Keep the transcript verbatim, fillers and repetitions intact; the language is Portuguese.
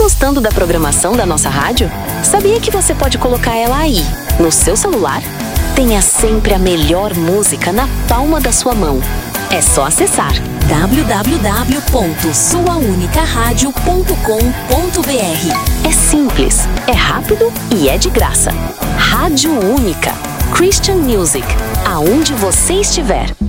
gostando da programação da nossa rádio? Sabia que você pode colocar ela aí, no seu celular? Tenha sempre a melhor música na palma da sua mão. É só acessar w w w ponto sua única rádio ponto com ponto b r. É simples, é rápido e é de graça. Rádio Única. Christian Music, aonde você estiver.